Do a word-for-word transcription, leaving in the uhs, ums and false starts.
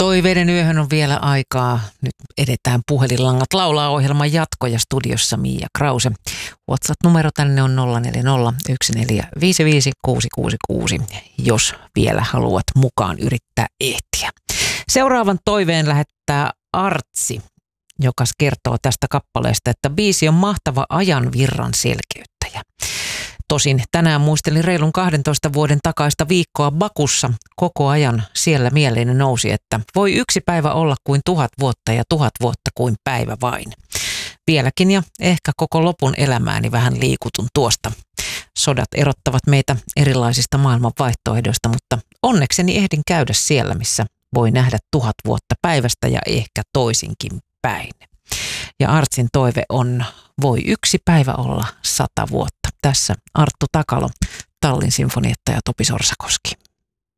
Toiveiden yöhön on vielä aikaa. Nyt edetään puhelinlangat laulaa ohjelman jatko ja studiossa Mia Krause. WhatsApp-numero tänne on nolla neljä nolla yksi neljä viisi viisi kuusi kuusi kuusi, jos vielä haluat mukaan yrittää ehtiä. Seuraavan toiveen lähettää Artsi, joka kertoo tästä kappaleesta, että biisi on mahtava ajan virran selkeyttäjä. Tosin tänään muistelin reilun kahdentoista vuoden takaista viikkoa Bakussa. Koko ajan siellä mieleeni nousi, että voi yksi päivä olla kuin tuhat vuotta ja tuhat vuotta kuin päivä vain. Vieläkin ja ehkä koko lopun elämääni vähän liikutun tuosta. Sodat erottavat meitä erilaisista maailman vaihtoehdoista, mutta onnekseni ehdin käydä siellä, missä voi nähdä tuhat vuotta päivästä ja ehkä toisinkin päin. Ja Artsin toive on, voi yksi päivä olla sata vuotta. Tässä Arttu Takalo, Tallin sinfonietta ja Topi Sorsakoski.